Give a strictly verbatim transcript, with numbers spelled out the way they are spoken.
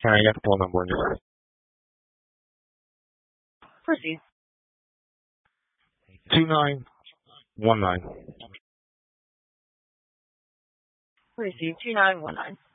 Can I get the phone number? Just Proceed. two nine one nine. Proceed. two nine one nine.